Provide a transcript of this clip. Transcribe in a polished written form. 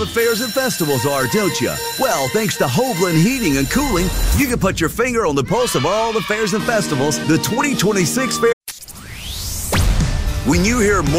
the fairs and festivals are, don't you? Well, thanks to Hovland Heating and Cooling, you can put your finger on the pulse of all the fairs and festivals. The 2026 fair. When you hear more